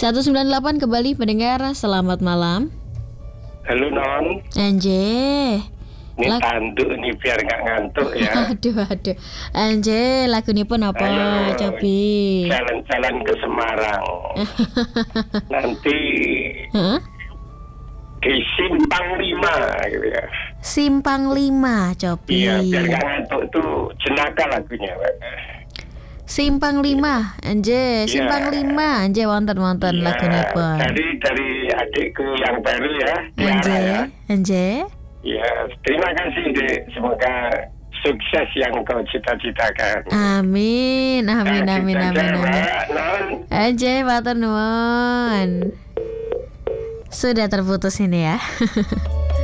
198 kembali pendengar, selamat malam. Halo Non. Anje. Ini tanduk nih biar nggak ngantuk ya. Aduh. Anje, lagu ini pun apa? Ayo, Cobi. jalan-jalan ke Semarang. Nanti di Simpang 5 gitu ya. Simpang 5, Cobi. Iya, biar nggak ngantuk tuh jenaka lagunya. Simpang 5, Anje. Simpang 5, Anje wonten lagu ini pun. Dari adikku yang baru ya. Anje, Tiara, ya. Anje. Ya, terima kasih Dek. Semoga sukses yang kau cita-citakan. Amin. Anje, matur nuwun. Sudah terputus ini ya.